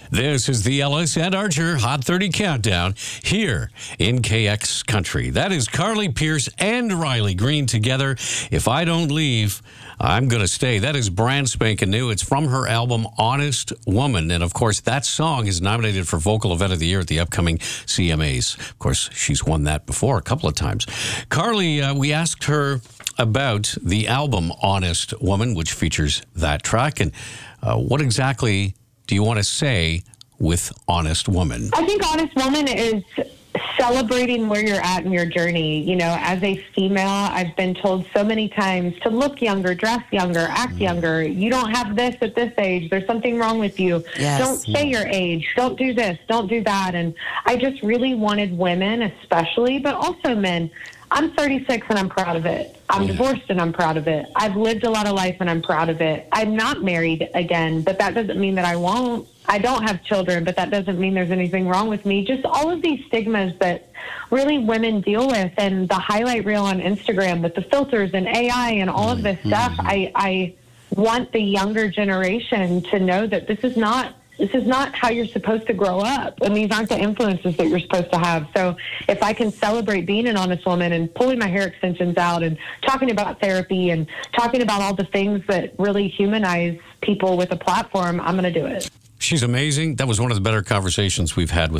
This is the Ellis and Archer Hot 30 Countdown here in KX Country. That is Carly Pearce and Riley Green together. If I Don't Leave, I'm Gonna Stay. That is brand spanking new. It's from her album Honest Woman. And of course, that song is nominated for Vocal Event of the Year at the upcoming CMAs. Of course, she's won that before a couple of times. Carly, we asked her about the album Honest Woman, which features that track. And what exactly do you want to say with Honest Woman? I think Honest Woman is celebrating where you're at in your journey. You know, as a female, I've been told so many times to look younger, dress younger, act younger. You don't have this at this age. There's something wrong with you. Yes. Don't say your age. Don't do this. Don't do that. And I just really wanted women, especially, but also men. I'm 36 and I'm proud of it. I'm divorced and I'm proud of it. I've lived a lot of life and I'm proud of it. I'm not married again, but that doesn't mean that I won't. I don't have children, but that doesn't mean there's anything wrong with me. Just all of these stigmas that really women deal with, and the highlight reel on Instagram with the filters and AI and all of this stuff. I want the younger generation to know that this is not how you're supposed to grow up, and these aren't the influences that you're supposed to have. So if I can celebrate being an honest woman and pulling my hair extensions out and talking about therapy and talking about all the things that really humanize people with a platform, I'm going to do it. She's amazing. That was one of the better conversations we've had with